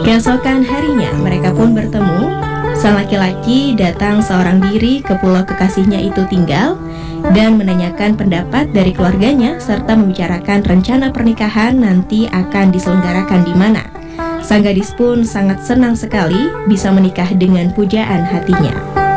Keesokan harinya mereka pun bertemu. Sang laki-laki datang seorang diri ke pulau kekasihnya itu tinggal dan menanyakan pendapat dari keluarganya serta membicarakan rencana pernikahan nanti akan diselenggarakan di mana. Sang gadis pun sangat senang sekali bisa menikah dengan pujaan hatinya.